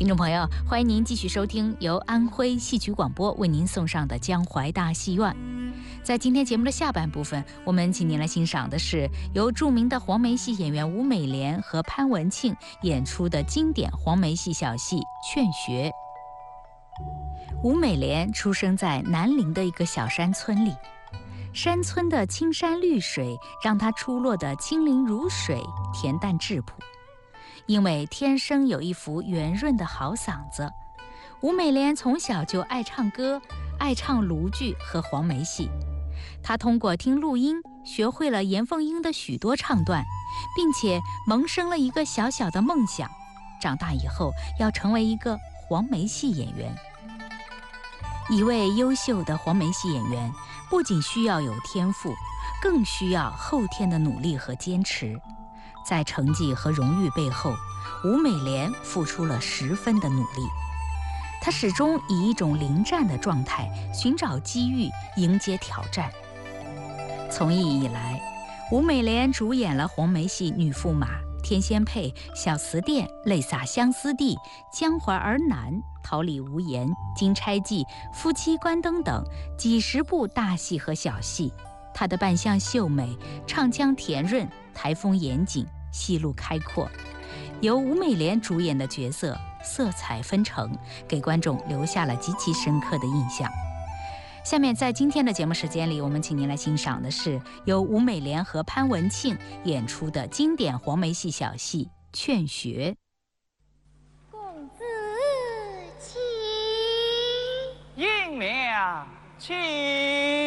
听众朋友，欢迎您继续收听由安徽戏曲广播为您送上的江淮大戏院。在今天节目的下半部分，我们请您来欣赏的是由著名的黄梅戏演员吴美莲和潘文庆演出的经典黄梅戏小戏《劝学》。吴美莲出生在南陵的一个小山村里，山村的青山绿水让她出落得清灵如水，恬淡质朴。因为天生有一副圆润的好嗓子，吴美莲从小就爱唱歌，爱唱卢剧和黄梅戏。她通过听录音学会了严凤英的许多唱段，并且萌生了一个小小的梦想，长大以后要成为一个黄梅戏演员。一位优秀的黄梅戏演员不仅需要有天赋，更需要后天的努力和坚持。在成绩和荣誉背后，吴美莲付出了10分的努力。她始终以一种临战的状态寻找机遇，迎接挑战。从艺以来，吴美莲主演了黄梅戏《女驸马》《天仙配》《小瓷店》《泪洒相思地》《江淮儿男》《桃李无言》《金钗记》《夫妻关灯》等几十部大戏和小戏。她的扮相秀美，唱腔甜润，台风严谨，戏路开阔。由吴美莲主演的角色色彩纷呈，给观众留下了极其深刻的印象。下面在今天的节目时间里，我们请您来欣赏的是由吴美莲和潘文庆演出的经典黄梅戏小戏《劝学》。 公子迎娘请。